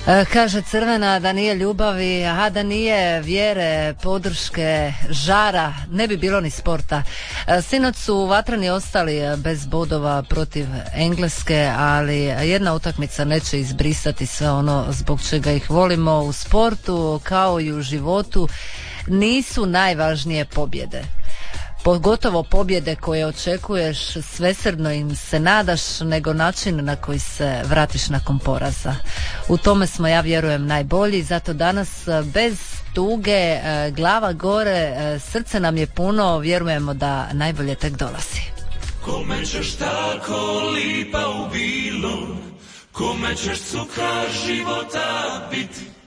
Kaže Crvena da nije ljubavi, a da nije vjere, podrške, žara, ne bi bilo ni sporta. Sinoć su vatreni ostali bez bodova protiv Engleske, ali jedna utakmica neće izbrisati sve ono zbog čega ih volimo u sportu, kao i u životu. Nisu najvažnije pobjede, pogotovo pobjede koje očekuješ, svesrdno im se nadaš, nego način na koji se vratiš nakon poraza. U tome smo, ja vjerujem, najbolji, zato danas bez tuge, glava gore, srce nam je puno, vjerujemo da najbolje tek dolazi. Kome ćeš tako lipa u bilo, kome ćeš cukar života biti,